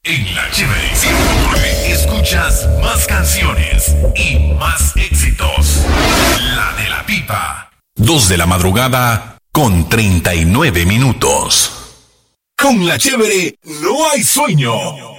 En La Chévere 109 escuchas más canciones y más éxitos. La de la Pipa. 2 de la madrugada con 39 minutos. Con La Chévere no hay sueño.